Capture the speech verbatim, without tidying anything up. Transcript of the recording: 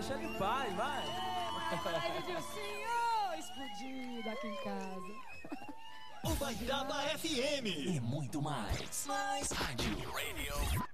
deixa ele em paz, vai. Ai, Edilcinho, explodido aqui em casa. O Baitaba F M e muito mais. Mais Rádio Radio.